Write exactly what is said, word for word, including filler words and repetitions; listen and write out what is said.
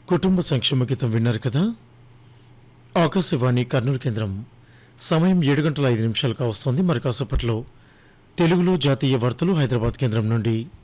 కుటుంబ సంక్షేమ గీతం విన్నారు కదా. ఆకాశవాణి కర్నూలు కేంద్రం సమయం ఏడు గంటల ఐదు నిమిషాలుగా వస్తుంది. మరి కాసేపట్లో తెలుగులో జాతీయ వార్తలు హైదరాబాద్ కేంద్రం నుండి.